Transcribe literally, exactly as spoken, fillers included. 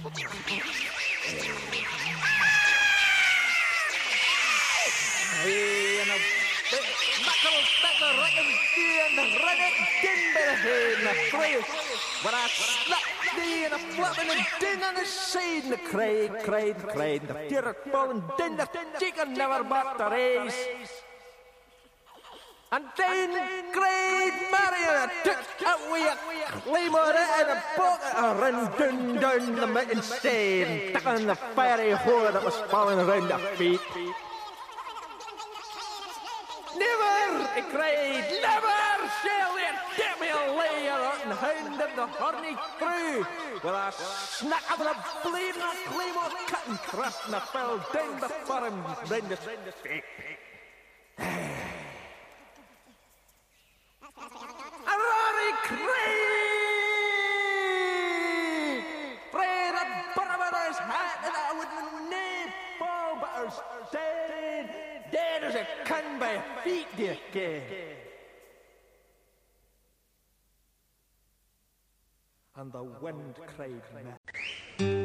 Hey, and a buckle, buckle, reckon, and the running din by the head and the three. But I slapped thee and a flapping and din on the side and the cried, cried, cried. The fear of falling din, the chicken never backed the race. And then cried Marion, took away a claymore and a bucket, and ran down, down the mountain side, stuck on the fiery hole that was falling around their feet. Never, he cried, never shall the devil lay a rotten hound of the horny through. With a snack of the bleeding claymore cut and thrust and fell down before him round his feet. A roaring cry! Pray that Barabara's hat and I would nae fall but her dead, dead as a can by feet, dear gay. And the wind cried,